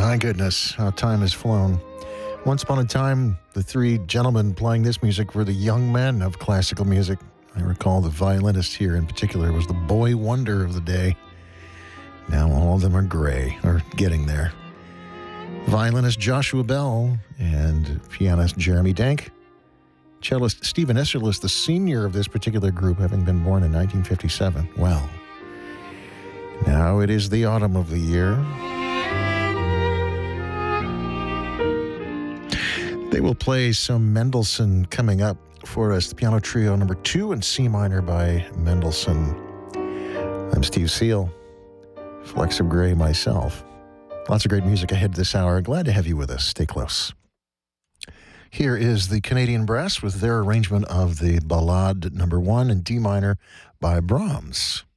My goodness, how time has flown. Once upon a time, the three gentlemen playing this music were the young men of classical music. I recall the violinist here in particular was the boy wonder of the day. Now all of them are gray, or getting there. Violinist Joshua Bell and pianist Jeremy Dank. Cellist Stephen Esserlis, the senior of this particular group, having been born in 1957. Well, now it is the autumn of the year. They will play some Mendelssohn coming up for us. The Piano Trio number 2 in C minor by Mendelssohn. I'm Steve Seal, Flecks of Gray myself. Lots of great music ahead this hour. Glad to have you with us. Stay close. Here is the Canadian Brass with their arrangement of the Ballade number 1 in D minor by Brahms.